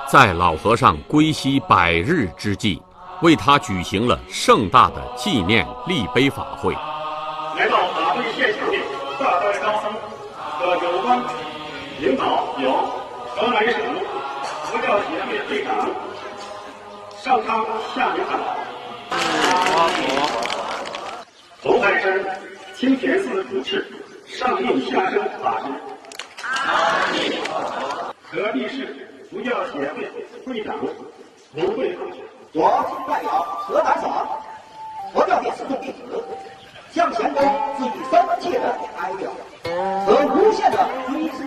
在老和尚归西100日之际，为他举行了盛大的纪念立碑法会。 来到法会现场的大代高僧和有关领导有河南省佛教协会会长上苍下明堂，红海山青田寺主持上应下生法师，河地市佛教协会会长卢慧凤， 我代表河南省佛教界四众弟子，向前公致以深切的哀悼和无限的追思。